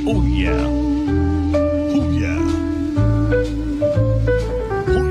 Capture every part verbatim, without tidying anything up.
Oh, yeah. Oh, yeah. Oh,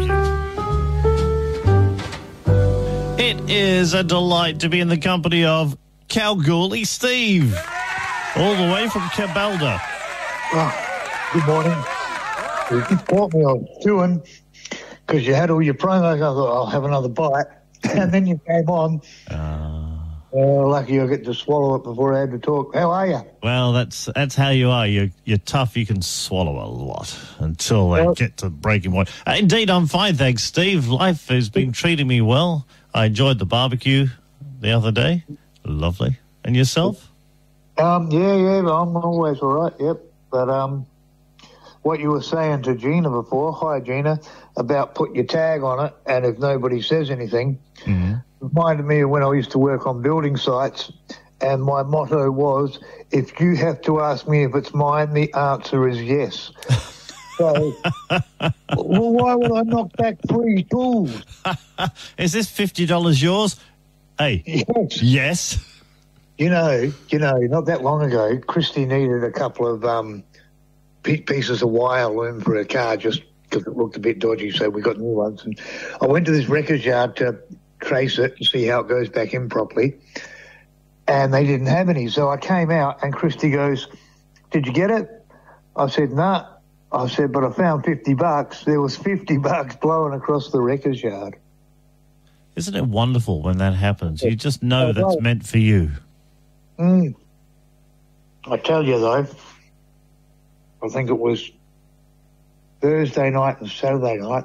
yeah. It is a delight to be in the company of Kalgoorlie Steve, all the way from Cabalda. Oh, good morning. You just caught me on chewing because you had all your promos. I thought I'll have another bite, and then you came on. Uh, Uh, lucky I get to swallow it before I had to talk. How are you? well, that's that's how you are. You're, you're tough. You can swallow a lot until they Well- get to breaking point. Uh, indeed, I'm fine, thanks, Steve. Life has been treating me well. I enjoyed the barbecue the other day. Lovely. And yourself? Um, yeah, yeah, I'm always all right. Yep, but um, what you were saying to Gina before, hi Gina, about put your tag on it, and if nobody says anything. Mm-hmm. Reminded me of when I used to work on building sites, and my motto was, if you have to ask me if it's mine, the answer is yes. So, well, why would I knock back three tools? Is this fifty dollars yours? Hey, Yes. yes. You know, you know, not that long ago, Christy needed a couple of um, pe- pieces of wire loom for her car just because it looked a bit dodgy, so we got new ones. And I went to this wreckers yard to trace it and see how it goes back in properly, and they didn't have any. So I came out, and Christy goes, "Did you get it?" I said, "Nah." I said, "But I found fifty bucks." There was fifty bucks blowing across the wreckers yard. Isn't it wonderful when that happens? You just know that's meant for you. Mm. I tell you, though, I think it was Thursday night and Saturday night,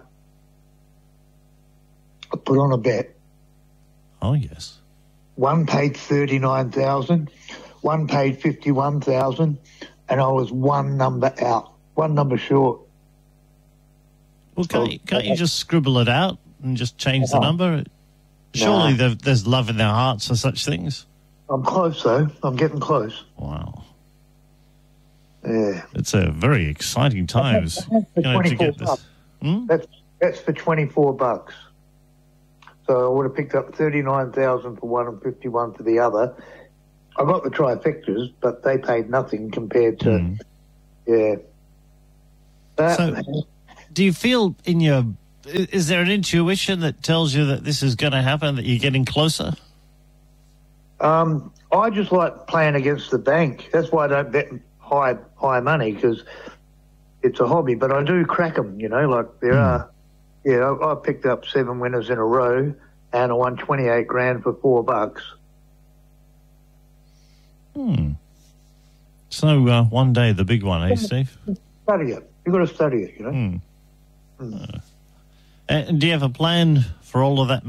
I put on a bet. Oh, yes. One paid thirty-nine thousand dollars, one paid fifty-one thousand dollars, and I was one number out, one number short. Well, can't, you, can't you just scribble it out and just change the No. number? Surely Nah. there- there's love in their hearts for such things. I'm close, though. I'm getting close. Wow. Yeah. It's a very exciting times. That's You're for going to have to twenty-four get this. bucks. Hmm? That's, that's for twenty-four bucks. So I would have picked up thirty-nine thousand for one and fifty-one for the other. I got the trifectas, but they paid nothing compared to, Mm. yeah. That, So- Do you feel in your... i- Is there an intuition that tells you that this is going to happen, that you're getting closer? um, I just like playing against the bank. That's why I don't bet high high money, because it's a hobby. But I do crack them, you know, like there Mm. are... Yeah, I, I picked up seven winners in a row, and I won twenty-eight grand for four bucks. Hmm. So uh, one day, the big one, eh, Steve? Study it. You've got to study it, you know. Hmm. Uh, and do you have a plan for all of that